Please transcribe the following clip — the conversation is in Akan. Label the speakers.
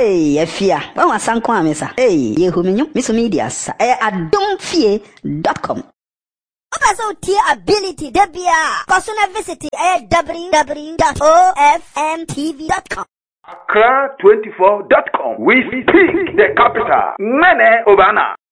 Speaker 1: Hey, Efia. Wa sanko amesa. Hey, yehuminyu. Miso media sa. adomfie.com.
Speaker 2: Also, tier ability, Debia. Personal visit www.ofmtv.com.
Speaker 3: Accra24.com. We speak the capital. Mene Obana.